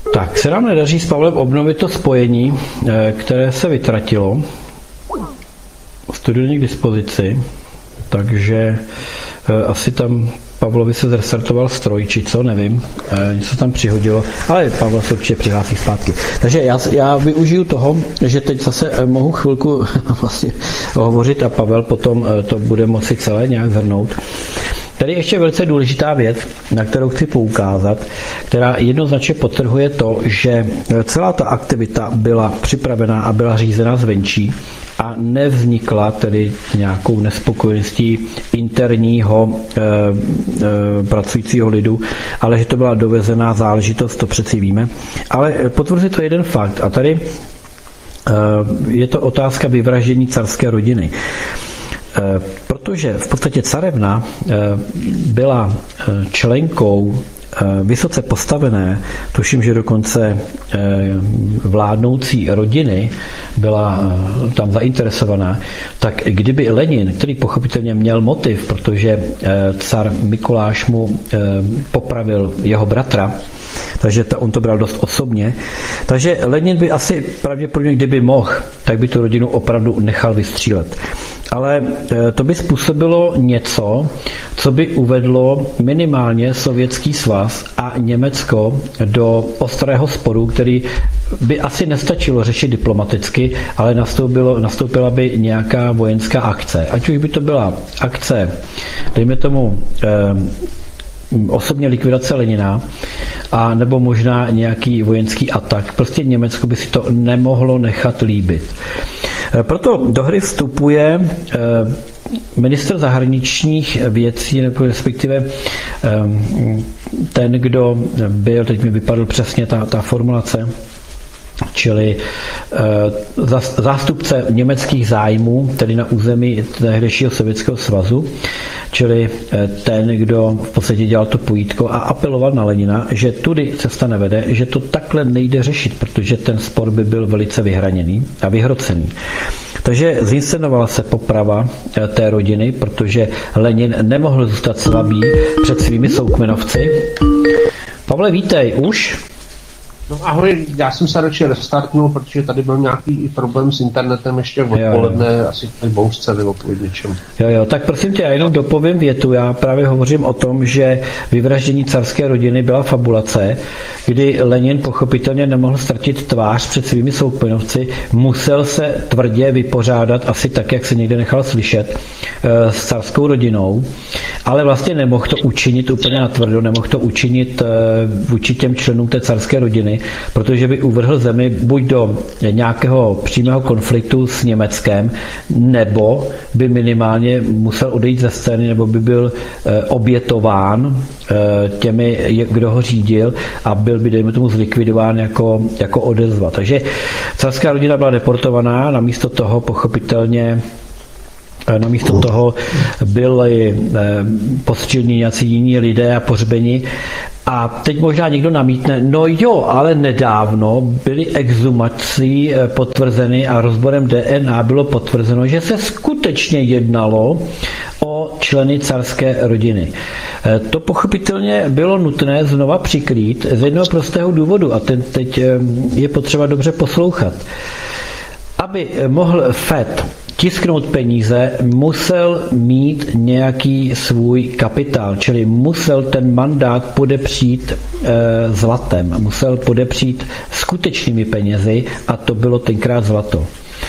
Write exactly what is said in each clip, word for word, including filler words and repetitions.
Tak, se nám nedaří s Pavlem obnovit to spojení, které se vytratilo. Studio není k dispozici, takže asi tam Pavlovi se zrestartoval stroj, či co, nevím, něco tam přihodilo, ale Pavel se určitě přihlásí zpátky. Takže já, já využiju toho, že teď zase mohu chvilku vlastně hovořit a Pavel potom to bude moci celé nějak zhrnout. Tady ještě velice důležitá věc, na kterou chci poukázat, která jednoznačně podtrhuje to, že celá ta aktivita byla připravená a byla řízena zvenčí a nevznikla tedy nějakou nespokojeností interního e, e, pracujícího lidu, ale že to byla dovezená záležitost, to přeci víme. Ale potvrzuje to jeden fakt a tady e, je to otázka vyvraždění carské rodiny. Protože v podstatě carevna byla členkou vysoce postavené, tuším, že dokonce vládnoucí rodiny byla tam zainteresovaná, tak kdyby Lenin, který pochopitelně měl motiv, protože car Mikuláš mu popravil jeho bratra, takže to, on to bral dost osobně. Takže Lenin by asi pravděpodobně, kdyby mohl, tak by tu rodinu opravdu nechal vystřílet. Ale to by způsobilo něco, co by uvedlo minimálně Sovětský svaz a Německo do ostrého sporu, který by asi nestačilo řešit diplomaticky, ale nastoupilo, nastoupila by nějaká vojenská akce. Ať už by to byla akce, dejme tomu, eh, osobně likvidace Lenina, a nebo možná nějaký vojenský atak. Prostě Německo by si to nemohlo nechat líbit. Proto do hry vstupuje ministr zahraničních věcí, nebo respektive ten, kdo byl, teď mi vypadl přesně ta, ta formulace, čili zástupce německých zájmů, tedy na území tehdejšího Sovětského svazu, čili ten, kdo v podstatě dělal to pojítko a apeloval na Lenina, že tudy cesta nevede, že to takhle nejde řešit, protože ten spor by byl velice vyhraněný a vyhrocený. Takže zinscenovala se poprava té rodiny, protože Lenin nemohl zůstat slabý před svými soukmenovci. Pavle, vítej, už? No ahoj, já jsem se radši restartnul, protože tady byl nějaký problém s internetem ještě odpoledne, jo, jo. Asi tady bouřce nebo půjde něčem. Jo, jo, tak prosím tě, já jenom dopovím větu, já právě hovořím o tom, že vyvraždění carské rodiny byla fabulace, kdy Lenin pochopitelně nemohl ztratit tvář před svými soukmenovci, musel se tvrdě vypořádat, asi tak, jak se někde nechal slyšet, s carskou rodinou, ale vlastně nemohl to učinit úplně natvrdo, nemohl to učinit vůči těm členům té carské rodiny, protože by uvrhl zemi buď do nějakého přímého konfliktu s Německem, nebo by minimálně musel odejít ze scény, nebo by byl obětován těmi, kdo ho řídil, a byl by, dejme tomu, zlikvidován jako, jako odezva. Takže carská rodina byla deportovaná, namísto toho pochopitelně Namísto toho byli postřelní nějací jiní lidé a pohřbeni. A teď možná někdo namítne, no jo, ale nedávno byly exhumací potvrzeny a rozborem D N A bylo potvrzeno, že se skutečně jednalo o členy carské rodiny. To pochopitelně bylo nutné znova přikrýt z jednoho prostého důvodu a ten teď je potřeba dobře poslouchat. Aby mohl F E D tisknout peníze, musel mít nějaký svůj kapitál, čili musel ten mandát podepřít e, zlatem, musel podepřít skutečnými penězi a to bylo tenkrát zlato.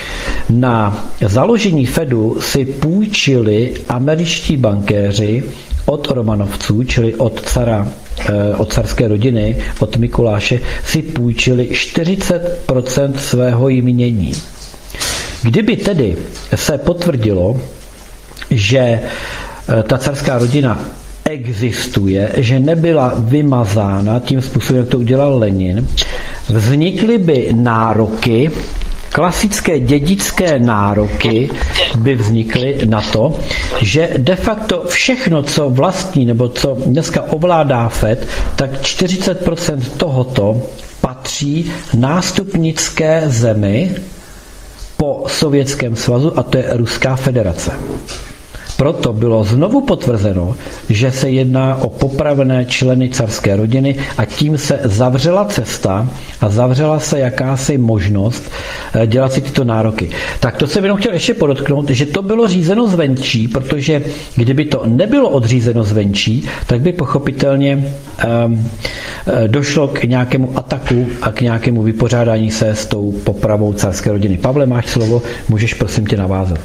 Na založení Fedu si půjčili američtí bankéři od Romanovců, čili od cara, e, od carské rodiny, od Mikuláše, si půjčili čtyřicet procent svého jmění. Kdyby tedy se potvrdilo, že ta carská rodina existuje, že nebyla vymazána tím způsobem, jak to udělal Lenin, vznikly by nároky, klasické dědické nároky by vznikly na to, že de facto všechno, co vlastní nebo co dneska ovládá F E D, tak čtyřicet procent tohoto patří nástupnické zemi po Sovětském svazu, a to je Ruská federace. proto bylo znovu potvrzeno, že se jedná o popravené členy carské rodiny a tím se zavřela cesta a zavřela se jakási možnost dělat si tyto nároky. Tak to jsem jenom chtěl ještě podotknout, že to bylo řízeno zvenčí, protože kdyby to nebylo odřízeno zvenčí, tak by pochopitelně um, došlo k nějakému ataku a k nějakému vypořádání se s tou popravou carské rodiny. Pavle, máš slovo, můžeš prosím tě navázat.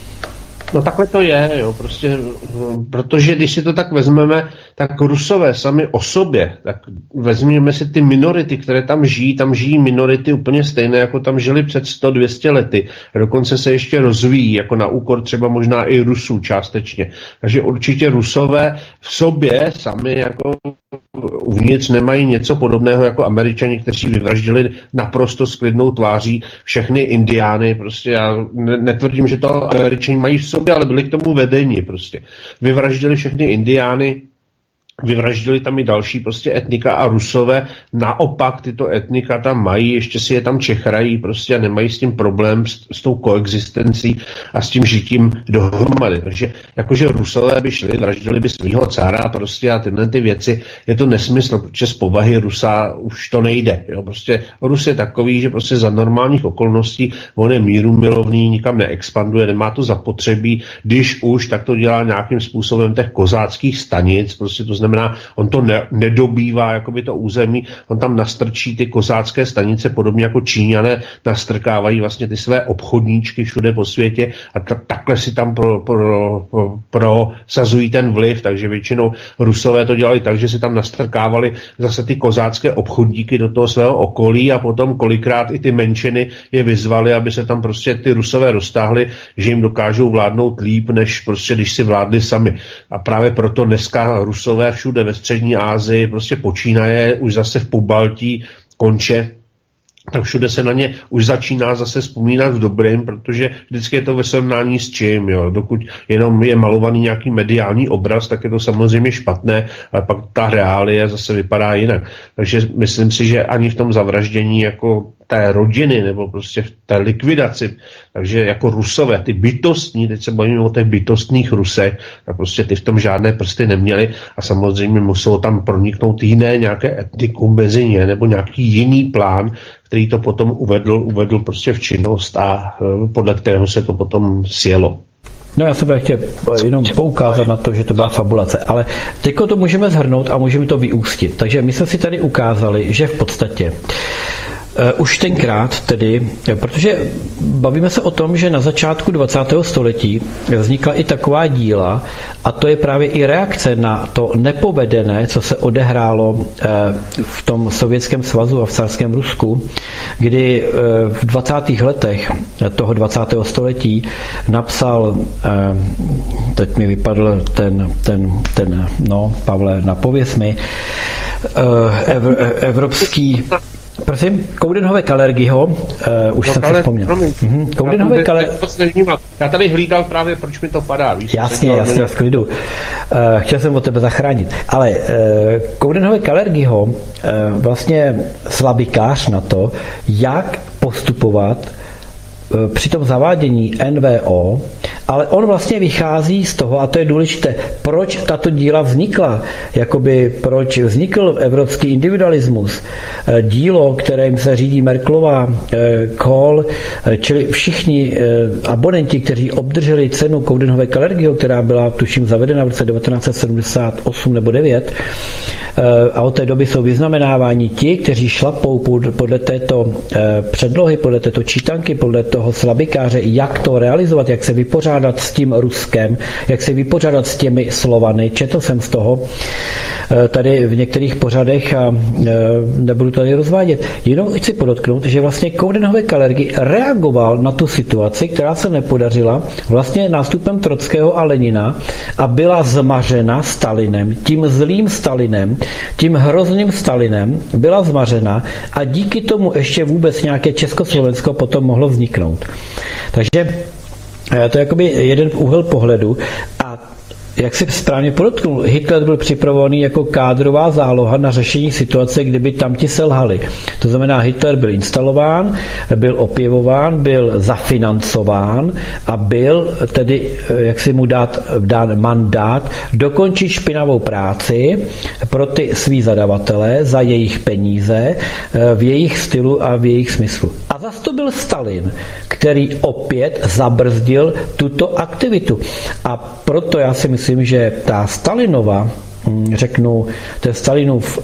No takhle to je, jo, prostě, protože když si to tak vezmeme, tak Rusové sami o sobě, tak vezměme si ty minority, které tam žijí, tam žijí minority úplně stejné, jako tam žili před sto dvě stě lety. A dokonce se ještě rozvíjí, jako na úkor třeba možná i Rusů částečně. Takže určitě Rusové v sobě sami jako uvnitř nemají něco podobného jako Američani, kteří vyvraždili naprosto s klidnou tváří všechny Indiány. Prostě já netvrdím, že to Američani mají v sobě, ale byli k tomu vedeni prostě. Vyvraždili všechny Indiány, vyvraždili tam i další prostě etnika a Rusové naopak tyto etnika tam mají, ještě si je tam čechrají prostě a nemají s tím problém s, s tou koexistencí a s tím žitím dohromady. Takže jakože Rusové by šli, vraždili by svýho cára prostě a tyhle ty věci, je to nesmysl, protože z povahy Rusa už to nejde. Jo? Prostě Rus je takový, že prostě za normálních okolností on je míru milovný, nikam neexpanduje, nemá to zapotřebí, když už, tak to dělá nějakým způsobem těch kozáckých stanic, prostě to znamená, Znamená, on to ne, nedobývá jakoby to území, on tam nastrčí ty kozácké stanice, podobně jako Číňané nastrkávají vlastně ty své obchodníčky všude po světě a ta, takhle si tam pro, pro, pro, prosazují ten vliv, takže většinou Rusové to dělali tak, že si tam nastrkávali zase ty kozácké obchodníky do toho svého okolí a potom kolikrát i ty menšiny je vyzvali, aby se tam prostě ty Rusové roztáhli, že jim dokážou vládnout líp, než prostě když si vládli sami. A právě proto dneska Rusové všude ve střední Asii prostě počínaje, už zase v Pobaltí, konče, tak všude se na ně už začíná zase vzpomínat v dobrým, protože vždycky je to ve srovnání s čím, jo. Dokud jenom je malovaný nějaký mediální obraz, tak je to samozřejmě špatné, ale pak ta reálie zase vypadá jinak. Takže myslím si, že ani v tom zavraždění jako té rodiny, nebo prostě v té likvidaci, takže jako Rusové, ty bytostní, teď se bavíme o těch bytostných Rusech, tak prostě ty v tom žádné prsty neměli a samozřejmě muselo tam proniknout jiné nějaké etnikum mezi ně, nebo nějaký jiný plán, který to potom uvedl, uvedl prostě v činnost a podle kterého se to potom sjelo. No já jsem chtěl jenom poukázat na to, že to byla fabulace, ale teďko to můžeme shrnout a můžeme to vyústit. Takže my jsme si tady ukázali, že v podstatě Uh, už tenkrát tedy, protože bavíme se o tom, že na začátku dvacátého století vznikla i taková díla a to je právě i reakce na to nepovedené, co se odehrálo uh, v tom Sovětském svazu a v carském Rusku, kdy uh, v dvacátých letech toho dvacátého století napsal, uh, teď mi vypadl ten, ten, ten no Pavle, napověz mi, uh, ev, evropský Prosím, Coudenhove Kalergiho, uh, už no, jsem se vzpomněl. Mhm. Coudenhove Kalergiho. Já tady hlídal právě, proč mi to padá. Víš, jasně, jasně, v klidu. Uh, chtěl jsem o tebe zachránit. Ale uh, Coudenhove Kalergiho uh, vlastně slabikář na to, jak postupovat při tom zavádění N V O, ale on vlastně vychází z toho, a to je důležité, proč tato díla vznikla, jakoby proč vznikl evropský individualismus, dílo, kterým se řídí Merkelová, Kohl, čili všichni abonenti, kteří obdrželi cenu Coudenhove Kalergiho, která byla, tuším, zavedena v roce devatenáct set sedmdesát osm nebo devět, a od té doby jsou vyznamenáváni ti, kteří šlapou podle této předlohy, podle této čítanky, podle toho slabikáře, jak to realizovat, jak se vypořádat s tím Ruskem, jak se vypořádat s těmi Slovany. Četl jsem z toho tady v některých pořadech a nebudu tady rozvádět. Jenom chci podotknout, že vlastně Coudenhove Kalergi reagoval na tu situaci, která se nepodařila vlastně nástupem Trockého a Lenina a byla zmařena Stalinem, tím zlým Stalinem, tím hrozným Stalinem byla zmařena a díky tomu ještě vůbec nějaké Československo potom mohlo vzniknout. Takže to je jakoby jeden úhel pohledu a jak si správně podotknul, Hitler byl připravovaný jako kádrová záloha na řešení situace, kdyby tam ti selhali. To znamená, Hitler byl instalován, byl opěvován, byl zafinancován a byl tedy, jak si mu dát, dán mandát, dokončit špinavou práci pro ty svý zadavatele za jejich peníze, v jejich stylu a v jejich smyslu. A zas to byl Stalin, který opět zabrzdil tuto aktivitu. A proto já si myslím, že ta Stalinova, řeknu, ten Stalinův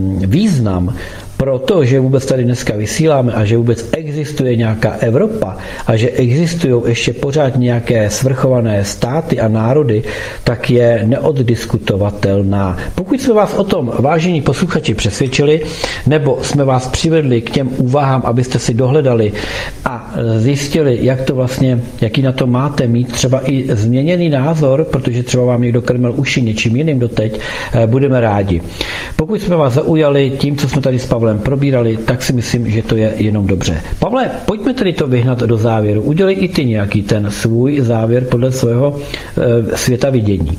význam pro to, že vůbec tady dneska vysíláme a že vůbec existuje nějaká Evropa a že existují ještě pořád nějaké svrchované státy a národy, tak je neoddiskutovatelná. Pokud jsme vás o tom, vážení posluchači, přesvědčili, nebo jsme vás přivedli k těm úvahám, abyste si dohledali a zjistili, jak to vlastně, jaký na to máte mít třeba i změněný názor, protože třeba vám někdo krmil uši něčím jiným doteď, budeme rádi. Pokud jsme vás zaujali tím, co jsme tady s Pavlem probírali, tak si myslím, že to je jenom dobře. Pavle, pojďme tedy to vyhnat do závěru. Udělej i ty nějaký ten svůj závěr podle svého e, světa vidění.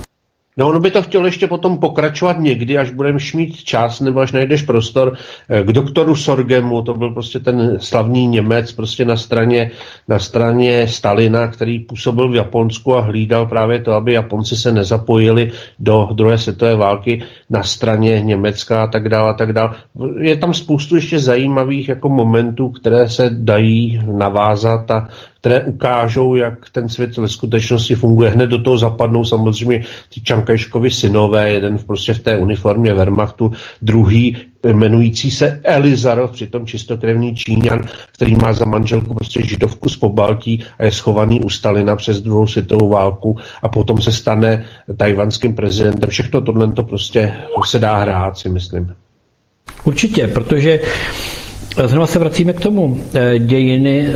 No, ono by to chtělo ještě potom pokračovat někdy, až budeme mít čas, nebo až najdeš prostor k doktoru Sorgemu, to byl prostě ten slavný Němec prostě na straně, na straně Stalina, který působil v Japonsku a hlídal právě to, aby Japonci se nezapojili do druhé světové války na straně Německa a tak dále a tak dále. Je tam spoustu ještě zajímavých jako momentů, které se dají navázat a které ukážou, jak ten svět ve skutečnosti funguje. Hned do toho zapadnou samozřejmě ti Čankajškovi synové, jeden prostě v té uniformě Wehrmachtu, druhý jmenující se Elizarov, přitom čistokrevný Číňan, který má za manželku prostě židovku z Pobaltí a je schovaný u Stalina přes druhou světovou válku a potom se stane tajvanským prezidentem. Všechno tohle to prostě se dá hrát, si myslím. Určitě, protože znovu se vracíme k tomu dějiny,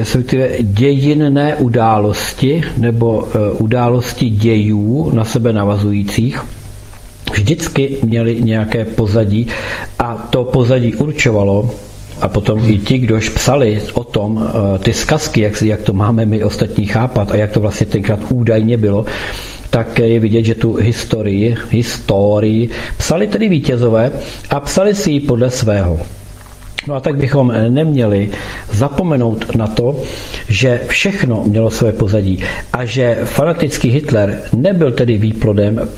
dějinné události nebo události dějů na sebe navazujících vždycky měly nějaké pozadí a to pozadí určovalo a potom i ti, kdož psali o tom, ty zkazky, jak, jak to máme my ostatní chápat a jak to vlastně tenkrát údajně bylo, tak je vidět, že tu historii, historii psali tedy vítězové a psali si ji podle svého. No a tak bychom neměli zapomenout na to, že všechno mělo své pozadí a že fanatický Hitler nebyl tedy výplodem